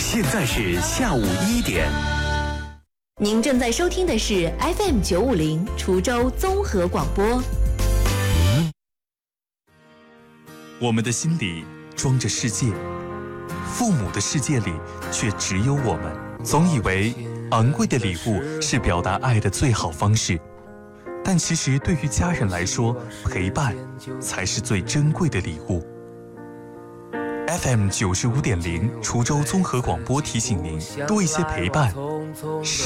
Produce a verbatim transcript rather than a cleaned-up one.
现在是下午一点。 您正在收听的是 F M 九五零滁州综合广播。 我们的心里装着世界，父母的世界里却只有我们。总以为昂贵的礼物是表达爱的最好方式，但其实对于家人来说，陪伴才是最珍贵的礼物。F M 九十五点零滁州综合广播提醒您：多一些陪伴，少